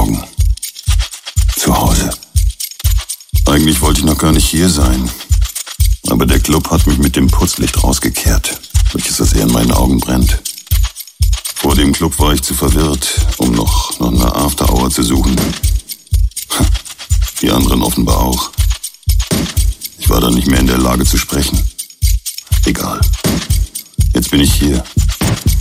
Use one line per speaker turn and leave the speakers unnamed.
Augen. Zu Hause. Eigentlich wollte ich noch gar nicht hier sein. Aber der Club hat mich mit dem Putzlicht rausgekehrt, welches das eher in meinen Augen brennt. Vor dem Club war ich zu verwirrt, um noch eine After-Hour zu suchen. Die anderen offenbar auch. Ich war dann nicht mehr in der Lage zu sprechen. Egal. Jetzt bin ich hier.